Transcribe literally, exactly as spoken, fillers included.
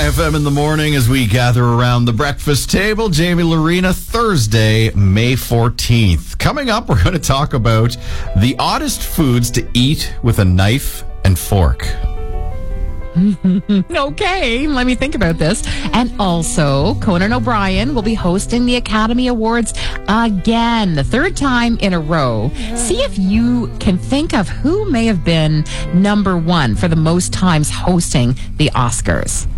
F M in the morning as we gather around the breakfast table. Jamie Lorena, Thursday, May fourteenth. Coming up, we're going to talk about the oddest foods to eat with a knife and fork. Okay, let me think about this. And also, Conan O'Brien will be hosting the Academy Awards again, the third time in a row. See if you can think of who may have been number one for the most times hosting the Oscars.